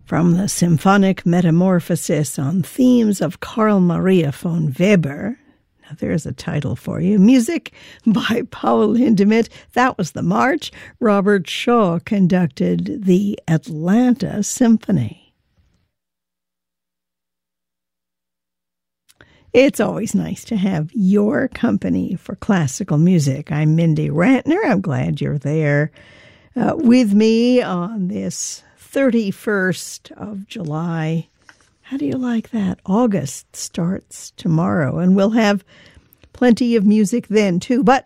From the Symphonic Metamorphosis on Themes of Carl Maria von Weber. Now there's a title for you. Music by Paul Hindemith. That was the March. Robert Shaw conducted the Atlanta Symphony. It's always nice to have your company for classical music. I'm Mindy Rantner. I'm glad you're there with me on this 31st of July. How do you like that? August starts tomorrow, and we'll have plenty of music then, too. But